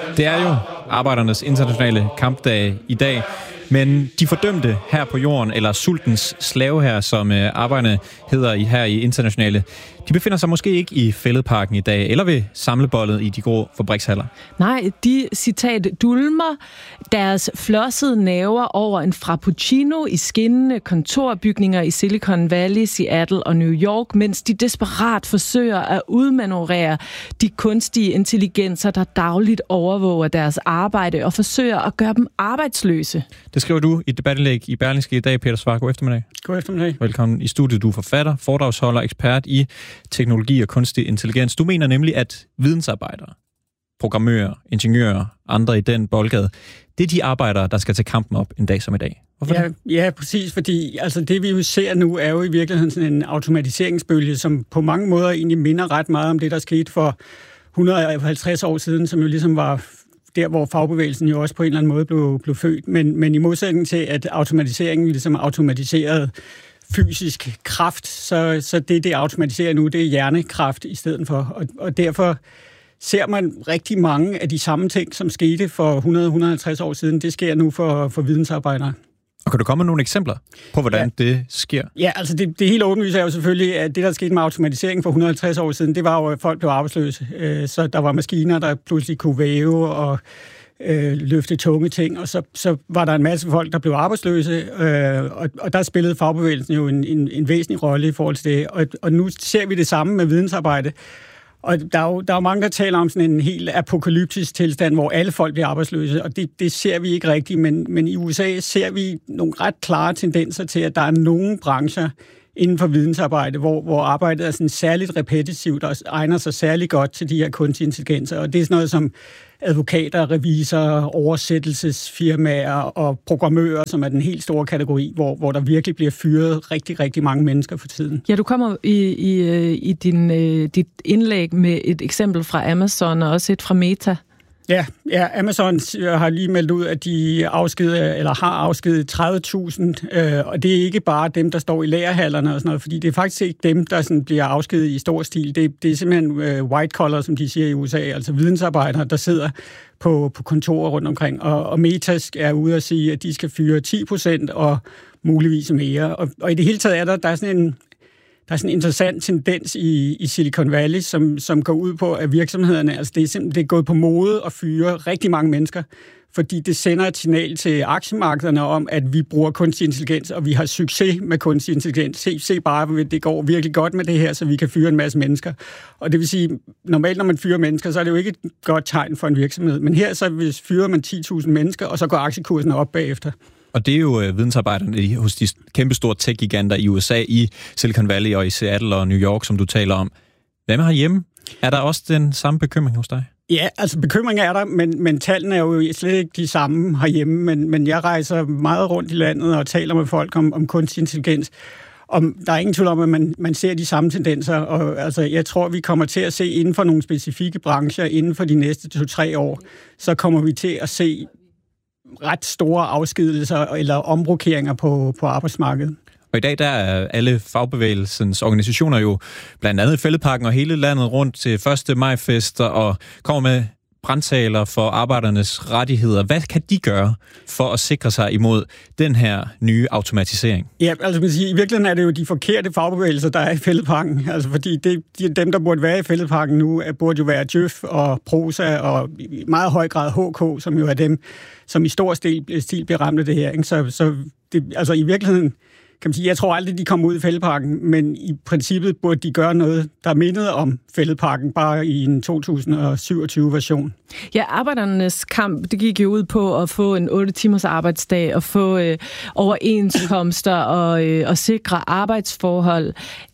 Det er jo arbejdernes internationale kampdag i dag, men de fordømte her på jorden, eller sultens slave her, som arbejderne hedder her i internationale, de befinder sig måske ikke i Fælledparken i dag, eller ved samlebollet i de grå fabrikshaller. Nej, de, citat, dulmer deres flossede næver over en frappuccino i skinnende kontorbygninger i Silicon Valley, Seattle og New York, mens de desperat forsøger at udmanøvrere de kunstige intelligenser, der dagligt overvåger deres arbejde og forsøger at gøre dem arbejdsløse. Det skriver du i et debatindlæg i Berlingske i dag, Peter Svar. God eftermiddag. God eftermiddag. Velkommen i studiet. Du er forfatter, foredragsholder, ekspert i teknologi og kunstig intelligens. Du mener nemlig, at vidensarbejdere, programmører, ingeniører, andre i den boldgade, det er de arbejdere, der skal tage kampen op en dag som i dag. Hvorfor? Ja, præcis, fordi altså, det vi jo ser nu er jo i virkeligheden sådan en automatiseringsbølge, som på mange måder egentlig minder ret meget om det, der skete for 150 år siden, som jo ligesom var der, hvor fagbevægelsen jo også på en eller anden måde blev født. Men i modsætning til, at automatiseringen ligesom automatiseret fysisk kraft, så det automatiserer nu, det er hjernekraft i stedet for. Og derfor ser man rigtig mange af de samme ting, som skete for 100-150 år siden. Det sker nu for vidensarbejdere. Og kan du komme med nogle eksempler på, hvordan det sker? Ja, altså det helt åbenlyse er jo selvfølgelig, at det, der skete med automatisering for 150 år siden, det var jo, at folk blev arbejdsløse. Så der var maskiner, der pludselig kunne væve og løfte tunge ting, og så var der en masse folk, der blev arbejdsløse, og der spillede fagbevægelsen jo en væsentlig rolle i forhold til det. Og nu ser vi det samme med vidensarbejde. Og der er jo mange, der taler om sådan en helt apokalyptisk tilstand, hvor alle folk bliver arbejdsløse, og det ser vi ikke rigtigt, men i USA ser vi nogle ret klare tendenser til, at der er nogle brancher inden for vidensarbejde, hvor arbejdet er sådan særligt repetitivt og egner sig særligt godt til de her kunstige intelligenser, og det er sådan noget som advokater, revisorer, oversættelsesfirmaer og programmører, som er den helt store kategori, hvor der virkelig bliver fyret rigtig, rigtig mange mennesker for tiden. Ja, du kommer i dit indlæg med et eksempel fra Amazon og også et fra Meta. Ja, Amazon har lige meldt ud, at de har afskediget 30.000, og det er ikke bare dem, der står i lagerhallerne og sådan noget, fordi det er faktisk ikke dem, der sådan bliver afskediget i stor stil. Det er simpelthen white collar, som de siger i USA, altså vidensarbejdere, der sidder på kontorer rundt omkring, og Meta er ude at sige, at de skal fyre 10% og muligvis mere. Og i det hele taget er der er sådan en interessant tendens i Silicon Valley, som går ud på, at virksomhederne, altså det er gået på mode at fyre rigtig mange mennesker, fordi det sender et signal til aktiemarkederne om, at vi bruger kunstig intelligens, og vi har succes med kunstig intelligens. Se bare, det går virkelig godt med det her, så vi kan fyre en masse mennesker. Og det vil sige, normalt når man fyrer mennesker, så er det jo ikke et godt tegn for en virksomhed. Men her så fyrer man 10.000 mennesker, og så går aktiekursen op bagefter. Og det er jo vidensarbejderne hos de kæmpestore tech-giganter i USA, i Silicon Valley og i Seattle og New York, som du taler om. Hvad med herhjemme? Er der også den samme bekymring hos dig? Ja, altså bekymring er der, men tallene er jo slet ikke de samme herhjemme. Men jeg rejser meget rundt i landet og taler med folk om kunstig intelligens. Og der er ingen tvivl om, at man ser de samme tendenser. Og altså, jeg tror, vi kommer til at se inden for nogle specifikke brancher, inden for de næste 2-3 år, så kommer vi til at se ret store afskedigelser eller omrokeringer på arbejdsmarkedet. Og i dag der er alle fagbevægelsens organisationer jo blandt andet i Fælledparken og hele landet rundt til 1. maj-fester og kommer med brandtaler for arbejdernes rettigheder. Hvad kan de gøre for at sikre sig imod den her nye automatisering? Ja, altså man siger, i virkeligheden er det jo de forkerte fagbevægelser, der er i Fælledparken. Altså fordi dem, der burde være i Fælledparken nu, burde jo være Djøf og Prosa og i meget høj grad HK, som jo er dem, som i stor stil bliver ramt af det her. Ikke? Så det, altså i virkeligheden kan man sige, jeg tror aldrig, de kommer ud i Fælledparken, men i princippet burde de gøre noget, der mindede om Fælledparken, bare i en 2027-version. Ja, arbejdernes kamp, det gik jo ud på at få en 8-timers arbejdsdag og få overenskomster og sikre arbejdsforhold.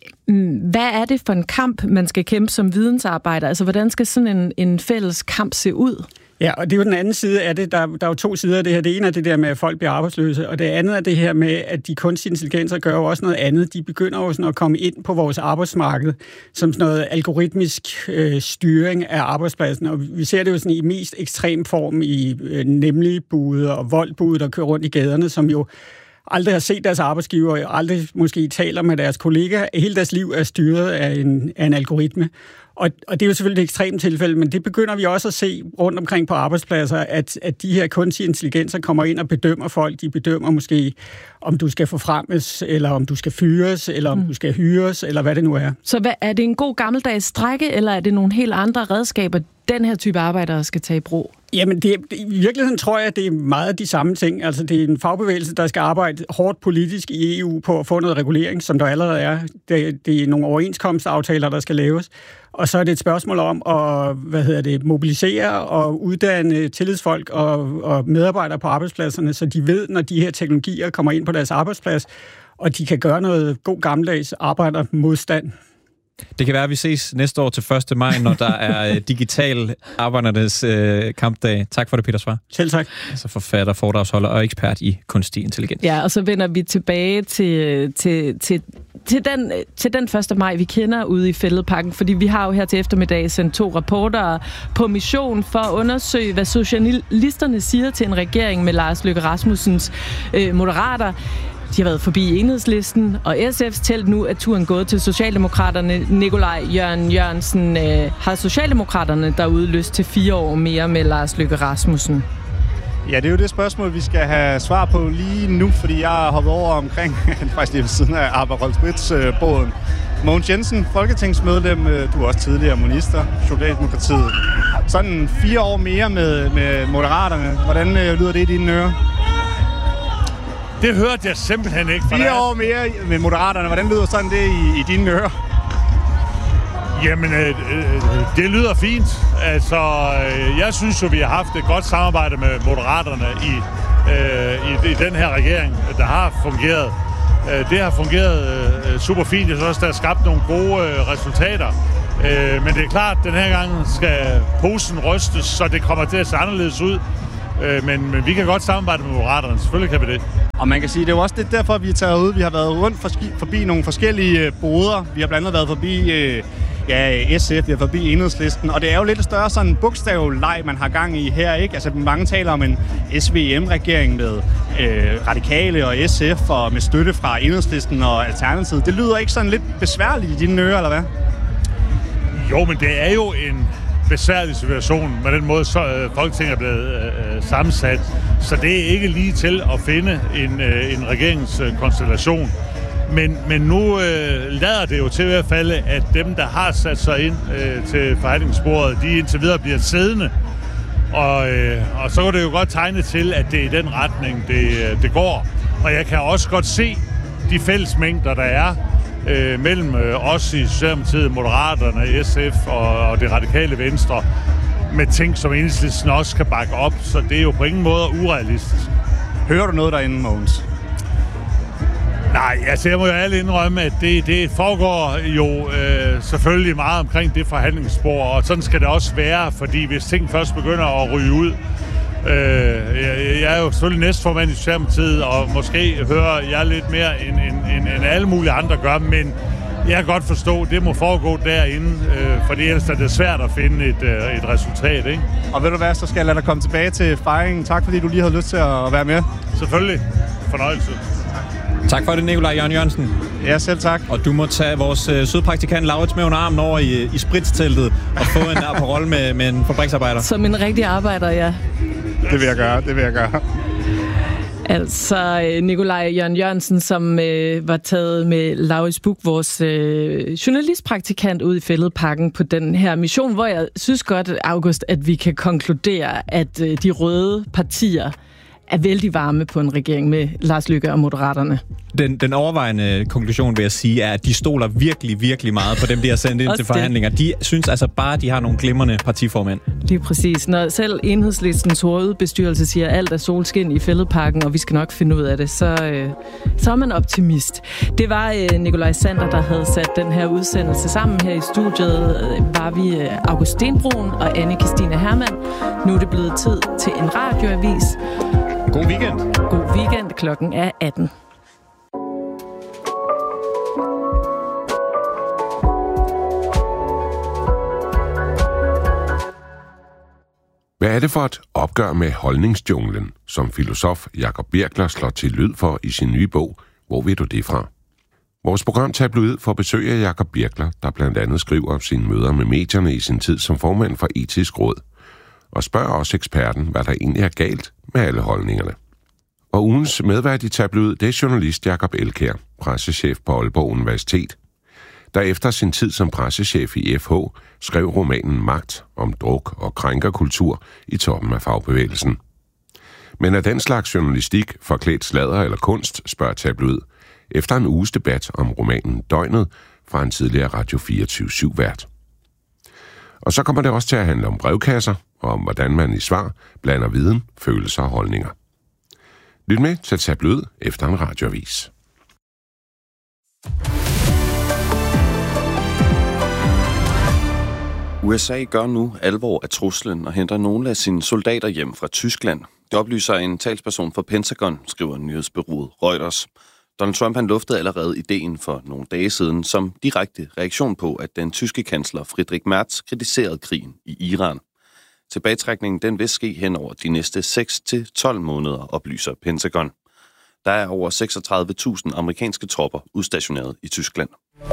Hvad er det for en kamp, man skal kæmpe som vidensarbejder? Altså, hvordan skal sådan en fælles kamp se ud? Ja, og det er jo den anden side af det. Der er jo to sider af det her. Det ene er det der med, at folk bliver arbejdsløse, og det andet er det her med, at de kunstige intelligenser gør jo også noget andet. De begynder jo sådan at komme ind på vores arbejdsmarked som sådan noget algoritmisk styring af arbejdspladsen, og vi ser det jo sådan i mest ekstrem form i nemlig bude og voldbude, der kører rundt i gaderne, som jo aldrig har set deres arbejdsgiver, og aldrig måske taler med deres kollegaer. Hele deres liv er styret af en algoritme. Og det er jo selvfølgelig et ekstremt tilfælde, men det begynder vi også at se rundt omkring på arbejdspladser, at de her kunstige intelligenser kommer ind og bedømmer folk. De bedømmer måske, om du skal forfremmes, eller om du skal fyres, eller om du skal hyres, eller hvad det nu er. Så er det en god gammeldags strække, eller er det nogle helt andre redskaber, den her type arbejdere skal tage i brug? Jamen, i virkeligheden tror jeg, at det er meget af de samme ting. Altså, det er en fagbevægelse, der skal arbejde hårdt politisk i EU på at få noget regulering, som der allerede er. Det er nogle overenskomstaftaler, der skal laves. Og så er det et spørgsmål om at mobilisere og uddanne tillidsfolk og medarbejdere på arbejdspladserne, så de ved, når de her teknologier kommer ind på deres arbejdsplads, og de kan gøre noget god gammeldags arbejdermodstand. Det kan være, at vi ses næste år til 1. maj, når der er digital arbejdernes kampdag. Tak for det, Peter Svar. Selv tak. Altså forfatter, foredragsholder og ekspert i kunstig intelligens. Ja, og så vender vi tilbage til den 1. maj, vi kender ude i Fælledparken, fordi vi har jo her til eftermiddag sendt 2 rapportere på mission for at undersøge, hvad socialisterne siger til en regering med Lars Løkke Rasmussens moderater. De har været forbi Enhedslisten, og SF's telt nu er turen gået til Socialdemokraterne. Nikolaj Jørgen Jørgensen, har Socialdemokraterne derude lyst til 4 år mere med Lars Løkke Rasmussen? Ja, det er jo det spørgsmål, vi skal have svar på lige nu, fordi jeg har hoppet over omkring, faktisk lige ved siden af Arbejderholdsbrits-båden. Mogens Jensen, folketingsmedlem, du er også tidligere minister, Socialdemokratiet. Sådan 4 år mere med Moderaterne. Hvordan lyder det i dine ører? Det hørte jeg simpelthen ikke. 4 år mere med Moderaterne. Hvordan lyder sådan det i dine ører? Jamen, det lyder fint. Altså, jeg synes jo, vi har haft et godt samarbejde med Moderaterne i den her regering, der har fungeret. Det har fungeret super fint. Jeg synes også, der er skabt nogle gode resultater. Men det er klart, at den her gang skal posen rystes, så det kommer til at se anderledes ud. Men vi kan godt samarbejde med Moderaterne. Selvfølgelig kan vi det. Og man kan sige, det er jo også det derfor, vi er taget ud. Vi har været rundt forbi nogle forskellige boder. Vi har blandt andet været forbi SF, vi har forbi Enhedslisten. Og det er jo lidt større sådan en bogstavleg, man har gang i her, ikke? Altså mange taler om en SVM-regering med Radikale og SF og med støtte fra Enhedslisten og Alternativet. Det lyder ikke sådan lidt besværligt i dine ører, eller hvad? Jo, men det er jo en besværlig situation med den måde, så Folketinget er blevet sammensat. Så det er ikke lige til at finde en regeringskonstellation. Men nu lader det jo til i hvert fald, at dem, der har sat sig ind til forhandlingsbordet, de indtil videre bliver siddende. Og så går det jo godt tegne til, at det er i den retning, det går. Og jeg kan også godt se de fællesmængder, der er mellem os i Socialdemokratiet, Moderaterne, SF og det radikale Venstre, med ting, som Enhedslisten også kan bakke op. Så det er jo på ingen måde urealistisk. Hører du noget derinde, Mogens? Nej, altså jeg må jo ærligt indrømme, at det foregår jo selvfølgelig meget omkring det forhandlingsspor, og sådan skal det også være, fordi hvis ting først begynder at ryge ud, jeg er jo selvfølgelig næstformand i Socialdemokratiet, og måske hører jeg lidt mere end alle mulige andre gør, men jeg kan godt forstå, at det må foregå derinde, fordi ellers er det svært at finde et resultat, ikke? Og ved du hvad, så skal jeg lade dig komme tilbage til fejringen. Tak fordi du lige havde lyst til at være med. Selvfølgelig. Fornøjelse. Tak for det, Nikolaj Jørgen Jørgensen. Ja, selv tak. Og du må tage vores sødpraktikant Laurits med under armen over i spritsteltet og få en Aperol med en fabriksarbejder. Som en rigtig arbejder, ja. Det vil jeg gøre. Altså Nikolaj Jørgen Jørgensen, som var taget med Laurits Buch, vores journalistpraktikant ud i Fælledparken på den her mission, hvor jeg synes godt, August, at vi kan konkludere, at de røde partier er vældig varme på en regering med Lars Løkke og Moderaterne. Den overvejende konklusion, vil jeg sige, er, at de stoler virkelig, virkelig meget på dem, de har sendt ind til forhandlinger. De synes altså bare, at de har nogle glimrende partiformænd. Lige præcis. Når selv Enhedslistens hovedbestyrelse siger, at alt er solskin i Fælledparken, og vi skal nok finde ud af det, så er man optimist. Det var Nikolaj Sander, der havde sat den her udsendelse sammen her i studiet. Var vi August Stenbroen og Anne-Kristine Hermann. Nu er det blevet tid til en radioavis. God weekend. God weekend. Klokken er 18. Hvad er det for et opgør med holdningsjunglen, som filosof Jacob Birkler slår til lyd for i sin nye bog? Hvor ved du det fra? Vores program Tabloid får besøg af Jakob Birkler, der blandt andet skriver om sine møder med medierne i sin tid som formand for Etisk Råd, og spørger også eksperten, hvad der egentlig er galt med alle holdningerne. Og ugens medvært i Tabloid, det er journalist Jakob Elkjær, pressechef på Aalborg Universitet, der efter sin tid som pressechef i FH skrev romanen Magt om druk og krænkerkultur i toppen af fagbevægelsen. Men er den slags journalistik forklædt sladder eller kunst, spørger Tabloid, efter en uges debat om romanen Døgnet fra en tidligere Radio 24/7-vært. Og så kommer det også til at handle om brevkasser, og om hvordan man i svar blander viden, følelser og holdninger. Lyt med til Tabloid efter en radioavis. USA gør nu alvor af truslen og henter nogle af sine soldater hjem fra Tyskland. Det oplyser en talsperson for Pentagon, skriver nyhedsbureauet Reuters. Donald Trump han luftede allerede ideen for nogle dage siden som direkte reaktion på, at den tyske kansler Friedrich Merz kritiserede krigen i Iran. Tilbagetrækningen den vil ske hen over de næste 6-12 måneder, oplyser Pentagon. Der er over 36.000 amerikanske tropper udstationeret i Tyskland.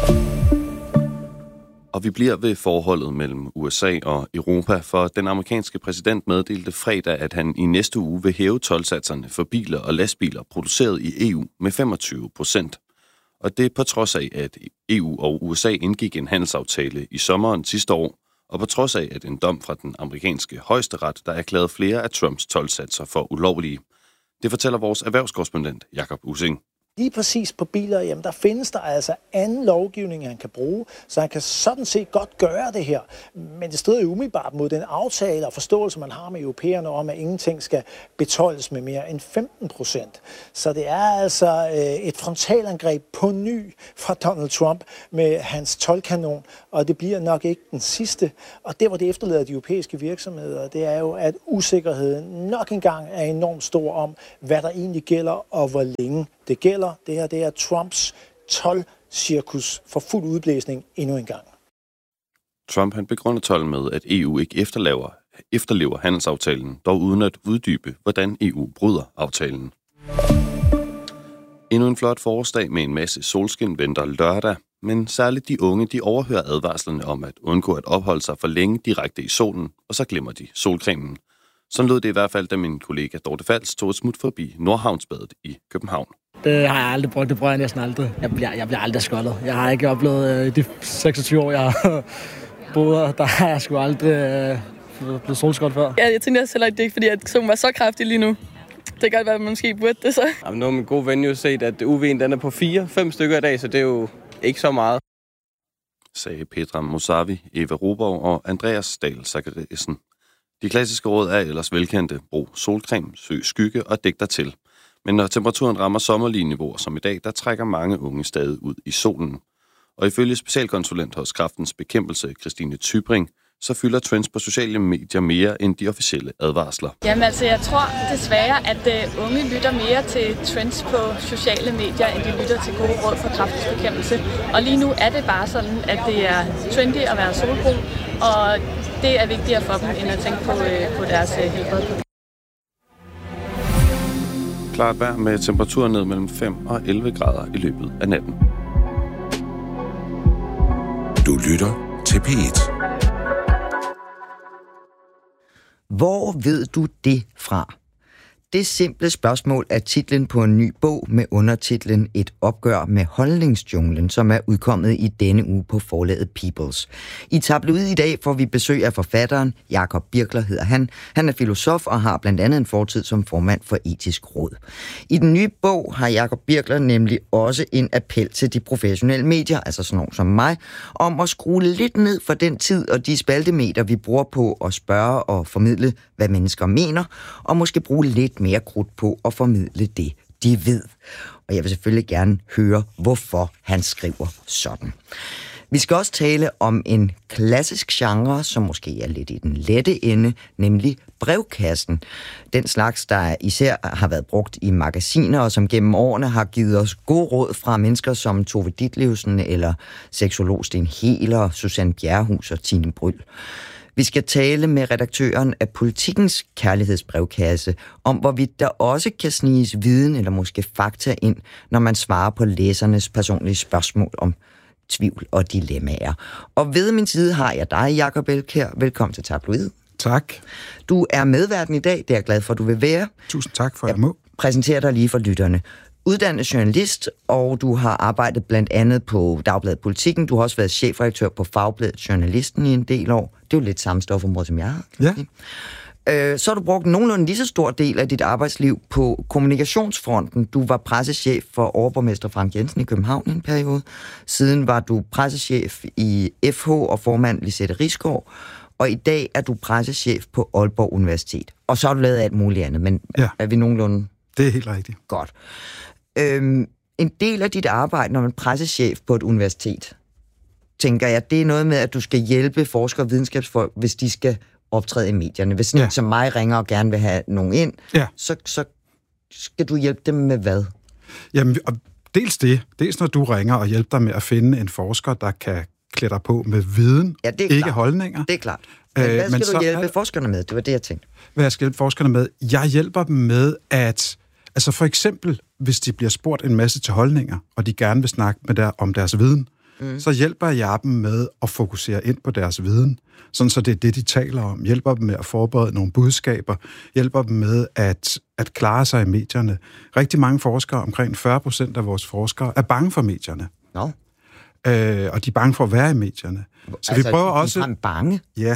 Og vi bliver ved forholdet mellem USA og Europa, for den amerikanske præsident meddelte fredag, at han i næste uge vil hæve toldsatserne for biler og lastbiler produceret i EU med 25%. Og det på trods af, at EU og USA indgik en handelsaftale i sommeren sidste år, og på trods af, at en dom fra den amerikanske højesteret, der erklærede flere af Trumps toldsatser for ulovlige. Det fortæller vores erhvervskorrespondent Jakob Ussing. Lige præcis på biler, jamen der findes der altså anden lovgivning, han kan bruge, så han kan sådan set godt gøre det her. Men det strider jo umiddelbart mod den aftale og forståelse, man har med europæerne om, at ingenting skal betoldes med mere end 15%. Så det er altså et frontalangreb på ny fra Donald Trump med hans toldkanon, og det bliver nok ikke den sidste. Og det, hvor det efterlader de europæiske virksomheder, det er jo, at usikkerheden nok engang er enormt stor om, hvad der egentlig gælder og hvor længe det gælder. Det her, det er Trumps toldcirkus for fuld udblæsning endnu en gang. Trump han begrunder tolden med, at EU ikke efterlever handelsaftalen, dog uden at uddybe, hvordan EU bryder aftalen. Endnu en flot forårsdag med en masse solskin venter lørdag, men særligt de unge, de overhører advarslerne om at undgå at opholde sig for længe direkte i solen, og så glemmer de solcremen. Sådan lød det i hvert fald, da min kollega Dorte Fals tog et smut forbi Nordhavnsbadet i København. Det har jeg aldrig brugt, det bruger jeg næsten aldrig. Jeg bliver aldrig skoldet. Jeg har ikke oplevet de 26 år, jeg har boet der har jeg sgu aldrig blevet solskoldet før. Ja, jeg tænkte også heller ikke, det er ikke, fordi at solen var så kraftig lige nu. Det kan godt være, at man måske burde det så. Jamen, nu har min gode ven jo set, at UV'en den er på 4-5 stykker i dag, så det er jo ikke så meget. Sagde Petra Mosavi, Eva Roborg og Andreas Dahl Zachariasen. De klassiske råd er ellers velkendte. Brug solcreme, søg skygge og dæk dig til. Men når temperaturen rammer sommerlige niveauer som i dag, der trækker mange unge stadig ud i solen. Og ifølge specialkonsulent hos Kræftens Bekæmpelse, Christine Tybring, så fylder trends på sociale medier mere end de officielle advarsler. Jamen altså, jeg tror desværre, at unge lytter mere til trends på sociale medier, end de lytter til gode råd fra Kræftens Bekæmpelse. Og lige nu er det bare sådan, at det er trendy at være solbrun, og det er vigtigere for dem, end at tænke på deres helbred. Klart vejr med temperaturer ned mellem 5 og 11 grader i løbet af natten. Du lytter til P1. Hvor ved du det fra? Det simple spørgsmål er titlen på en ny bog med undertitlen Et opgør med holdningsjunglen, som er udkommet i denne uge på forlaget Peoples. I Tabloid i dag får vi besøg af forfatteren. Jakob Birkler hedder han. Han er filosof og har blandt andet en fortid som formand for Etisk Råd. I den nye bog har Jakob Birkler nemlig også en appel til de professionelle medier, altså sådan nogle som mig, om at skrue lidt ned for den tid og de spaltemeter, vi bruger på at spørge og formidle, hvad mennesker mener, og måske bruge lidt mere krudt på at formidle det, de ved. Og jeg vil selvfølgelig gerne høre, hvorfor han skriver sådan. Vi skal også tale om en klassisk genre, som måske er lidt i den lette ende, nemlig brevkassen. Den slags, der især har været brugt i magasiner, og som gennem årene har givet os gode råd fra mennesker som Tove Ditlevsen eller seksolog Sten Heler, Susanne Bjerrehuus og Tine Bryld. Vi skal tale med redaktøren af Politikens kærlighedsbrevkasse om, hvorvidt der også kan sniges viden eller måske fakta ind, når man svarer på læsernes personlige spørgsmål om tvivl og dilemmaer. Og ved min side har jeg dig, Jacob Elkjær. Velkommen til Tabloid. Tak. Du er medverden i dag, det er jeg glad for, at du vil være. Tusind tak for, at jeg må. Præsenterer dig lige for lytterne. Uddannet journalist, og du har arbejdet blandt andet på Dagbladet Politikken. Du har også været chefredaktør på Fagbladet Journalisten i en del år. Det er jo lidt samme stofområde, som jeg har. Ja. Så har du brugt nogenlunde lige så stor del af dit arbejdsliv på kommunikationsfronten. Du var pressechef for overborgmester Frank Jensen i København i en periode. Siden var du pressechef i FH og formand Lisette Risgaard. Og i dag er du pressechef på Aalborg Universitet. Og så har du lavet alt muligt andet, men er vi nogenlunde... Det er helt rigtigt. Godt. En del af dit arbejde, når man er pressechef på et universitet, tænker jeg, det er noget med, at du skal hjælpe forskere og videnskabsfolk, hvis de skal optræde i medierne. Hvis en som mig ringer og gerne vil have nogen ind, så skal du hjælpe dem med hvad? Jamen, dels når du ringer og hjælper dig med at finde en forsker, der kan klæde dig på med viden, ikke holdninger. Det er klart. Men hvad skal du hjælpe forskerne med? Det var det, jeg tænkte. Hvad jeg skal hjælpe forskerne med? Jeg hjælper dem med at... Altså for eksempel, hvis de bliver spurgt en masse til holdninger, og de gerne vil snakke med om deres viden, så hjælper jeg dem med at fokusere ind på deres viden, sådan så det er det, de taler om. Hjælper dem med at forberede nogle budskaber. Hjælper dem med at klare sig i medierne. Rigtig mange forskere, omkring 40% af vores forskere, er bange for medierne. Nå. Og de er bange for at være i medierne. Så altså, vi prøver også... Er bange? Ja.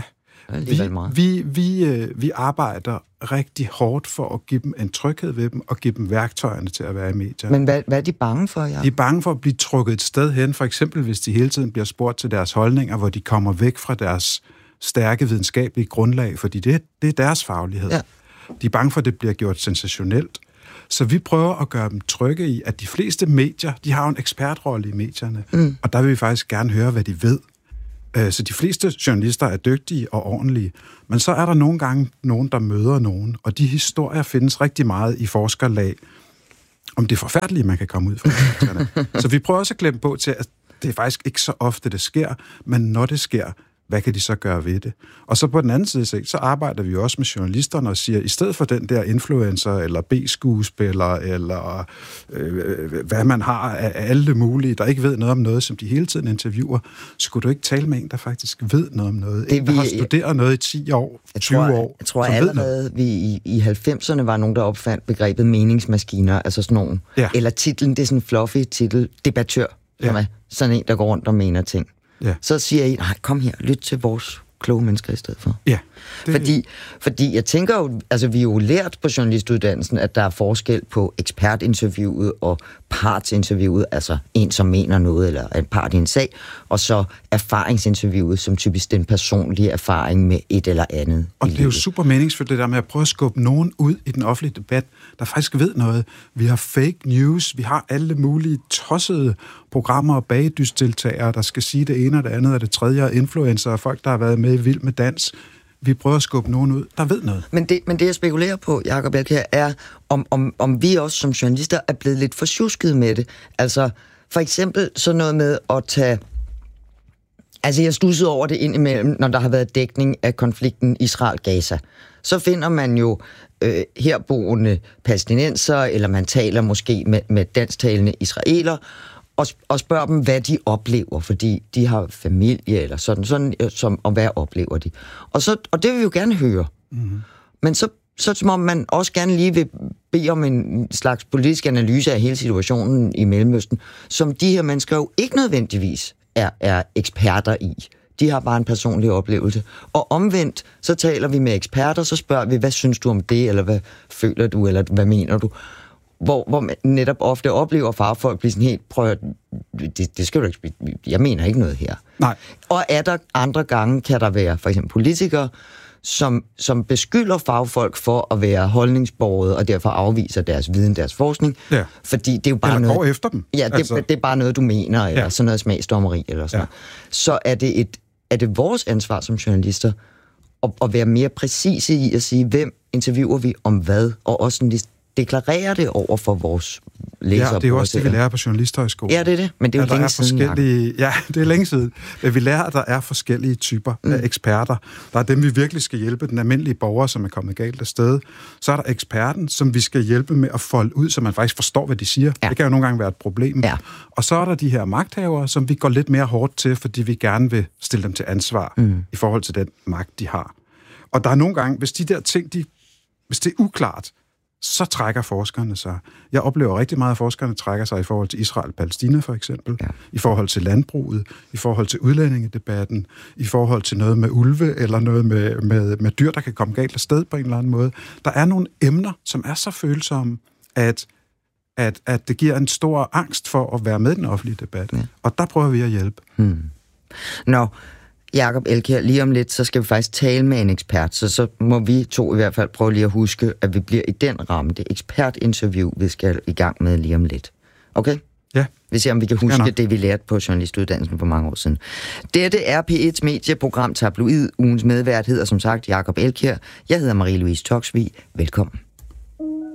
Vi arbejder rigtig hårdt for at give dem en tryghed ved dem, og give dem værktøjerne til at være i medierne. Men hvad er de bange for, ja? De er bange for at blive trukket et sted hen, for eksempel hvis de hele tiden bliver spurgt til deres holdninger, hvor de kommer væk fra deres stærke videnskabelige grundlag, fordi det er deres faglighed. Ja. De er bange for, at det bliver gjort sensationelt. Så vi prøver at gøre dem trygge i, at de fleste medier, de har en ekspertrolle i medierne, og der vil vi faktisk gerne høre, hvad de ved. Så de fleste journalister er dygtige og ordentlige, men så er der nogle gange nogen, der møder nogen, og de historier findes rigtig meget i forskerlag, om det forfærdelige, man kan komme ud fra. Så vi prøver også at glemme på til, at det er faktisk ikke så ofte, det sker, men når det sker, hvad kan de så gøre ved det? Og så på den anden side, så arbejder vi også med journalisterne og siger, i stedet for den der influencer, eller B-skuespiller, eller hvad man har af alle mulige, der ikke ved noget om noget, som de hele tiden interviewer, skulle du ikke tale med en, der faktisk ved noget om noget? En, der har studeret noget i 10 år, 20 år. Jeg tror allerede, vi i 90'erne var nogen, der opfandt begrebet meningsmaskiner, altså sådan nogen. Ja. Eller titlen, det er sådan en fluffy titel, debattør, som er sådan en, der går rundt og mener ting. Ja. Så siger I, nej, kom her, lyt til vores kloge mennesker i stedet for. Ja. Fordi jeg tænker jo, altså vi er jo lært på journalistuddannelsen, at der er forskel på ekspertinterviewet og partsinterviewet, altså en, som mener noget, eller en part i en sag, og så erfaringsinterviewet, som typisk den personlige erfaring med et eller andet. Og det er jo super meningsfuldt, det der med at prøve at skubbe nogen ud i den offentlige debat, der faktisk ved noget. Vi har fake news, vi har alle mulige tossede programmer og bagedysdeltagere, der skal sige det ene og det andet og det tredje, og influencer og folk, der har været med i Vild med Dans. Vi prøver at skubbe nogen ud, der ved noget. Men det jeg spekulerer på, Jacob Elkjær, er, om vi også som journalister er blevet lidt forsjusket med det. Altså, for eksempel sådan noget med at tage... Altså, jeg studsede over det indimellem, når der har været dækning af konflikten Israel-Gaza. Så finder man jo herboende palæstinenser, eller man taler måske med dansktalende israeler, og spørger dem, hvad de oplever, fordi de har familie eller sådan og hvad oplever de. Og det vil vi jo gerne høre. Mm-hmm. Men så som om man også gerne lige vil bede om en slags politisk analyse af hele situationen i Mellemøsten, som de her mennesker jo ikke nødvendigvis er eksperter i. De har bare en personlig oplevelse. Og omvendt, så taler vi med eksperter, så spørger vi, hvad synes du om det, eller hvad føler du, eller hvad mener du? Hvor man netop ofte oplever fagfolk blive sådan helt, prøv at, det skal du ikke, jeg mener ikke noget her. Nej. Og er der andre gange, kan der være for eksempel politikere, som beskylder fagfolk for at være holdningsborget, og derfor afviser deres viden, deres forskning. Ja. Fordi det er jo bare eller noget... går efter dem. Ja, det er bare noget, du mener, eller sådan noget smagsdommeri, eller sådan noget. Så er det vores ansvar som journalister at være mere præcise i at sige, hvem interviewer vi om hvad, og også deklarere det over for vores læser. Ja, det er jo også det, vi lærer på Journalisthøjskolen. Ja, det er det, men det er jo længe siden. Ja, det er længe siden. Men vi lærer, at der er forskellige typer af eksperter. Der er dem, vi virkelig skal hjælpe, den almindelige borger, som er kommet galt af sted. Så er der eksperten, som vi skal hjælpe med at folde ud, så man faktisk forstår, hvad de siger. Ja. Det kan jo nogle gange være et problem. Ja. Og så er der de her magthavere, som vi går lidt mere hårdt til, fordi vi gerne vil stille dem til ansvar i forhold til den magt, de har. Og der er nogle gange, hvis de der ting, hvis det er uklart, så trækker forskerne sig. Jeg oplever rigtig meget, at forskerne trækker sig i forhold til Israel-Palæstina for eksempel, i forhold til landbruget, i forhold til udlændingedebatten, i forhold til noget med ulve, eller noget med dyr, der kan komme galt af sted på en eller anden måde. Der er nogle emner, som er så følsomme, at det giver en stor angst for at være med i den offentlige debat. Ja. Og der prøver vi at hjælpe. Nå, Jakob Elkjær, lige om lidt, så skal vi faktisk tale med en ekspert, så må vi to i hvert fald prøve lige at huske, at vi bliver i den ramme. Det ekspertinterview, vi skal i gang med lige om lidt. Okay? Ja. Vi ser, om vi kan huske det, vi lærte på journalistuddannelsen for mange år siden. Dette er P1's medieprogram Tabloid. Ugens medvært hedder som sagt Jakob Elkjær. Jeg hedder Marie-Louise Toksvig. Velkommen.